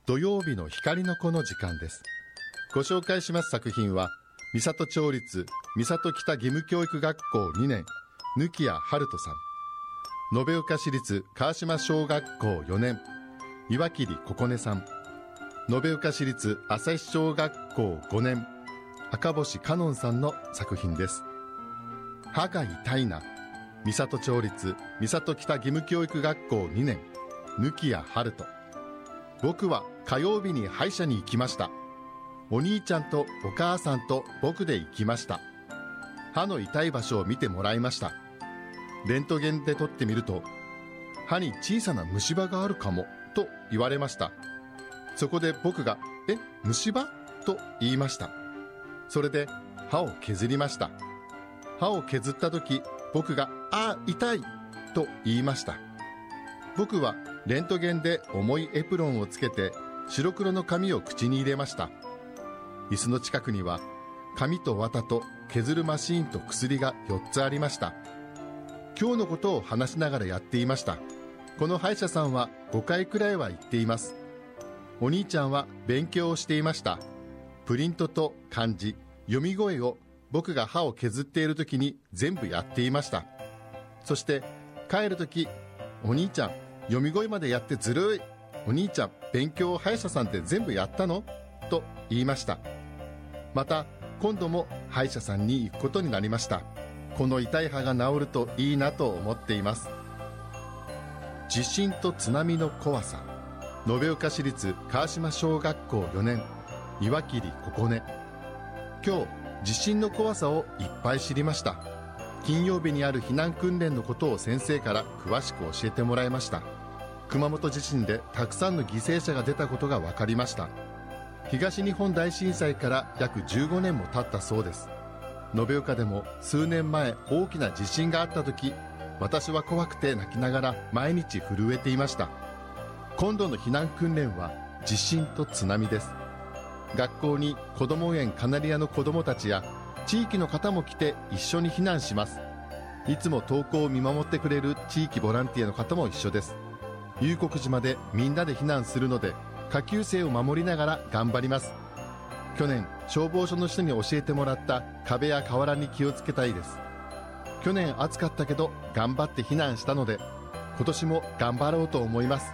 土曜日の光の子の時間です。ご紹介します作品は、三郷町立三郷北義務教育学校2年貫谷春人さん、延岡市立川島小学校4年岩切ここねさん、延岡市立朝日小学校5年赤星かのんさんの作品です。歯が痛いな、三郷町立三郷北義務教育学校2年貫谷春人。僕は火曜日に歯医者に行きました。お兄ちゃんとお母さんと僕で行きました。歯の痛い場所を見てもらいました。レントゲンで撮ってみると、歯に小さな虫歯があるかもと言われました。そこで僕が虫歯と言いました。それで歯を削りました。歯を削った時、僕が痛いと言いました。僕はレントゲンで重いエプロンをつけて白黒の紙を口に入れました。椅子の近くには紙と綿と削るマシーンと薬が4つありました。今日のことを話しながらやっていました。この歯医者さんは5回くらいは行っています。お兄ちゃんは勉強をしていました。プリントと漢字、読み声を僕が歯を削っている時に全部やっていました。そして帰る時、お兄ちゃん読み声までやってずるい、お兄ちゃん勉強を歯医者さんで全部やったのと言いました。また今度も歯医者さんに行くことになりました。この痛い歯が治るといいなと思っています。地震と津波の怖さ、延岡市立川島小学校4年岩切ここね。今日地震の怖さをいっぱい知りました。金曜日にある避難訓練のことを先生から詳しく教えてもらいました。熊本地震でたくさんの犠牲者が出たことが分かりました。東日本大震災から約15年も経ったそうです。延岡でも数年前大きな地震があった時、私は怖くて泣きながら毎日震えていました。今度の避難訓練は地震と津波です。学校にこども園カナリアの子どもたちや地域の方も来て一緒に避難します。いつも登校を見守ってくれる地域ボランティアの方も一緒です。龍谷島でみんなで避難するので、下級生を守りながら頑張ります。去年消防署の人に教えてもらった壁や瓦に気をつけたいです。去年暑かったけど頑張って避難したので、今年も頑張ろうと思います。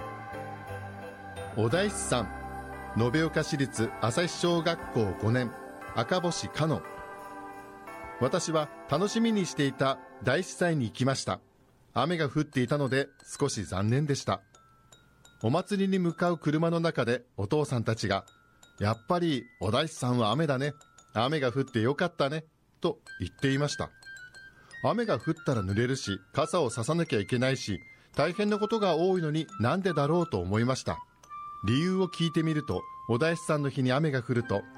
お大師さん、延岡市立朝日小学校5年赤星かのん。私は楽しみにしていた大師祭に行きました。雨が降っていたので少し残念でした。お祭りに向かう車の中でお父さんたちが、やっぱりお大師さんは雨だね、雨が降ってよかったねと言っていました。雨が降ったら濡れるし、傘をささなきゃいけないし、大変なことが多いのになんでだろうと思いました。理由を聞いてみると、お大師さんの日に雨が降ると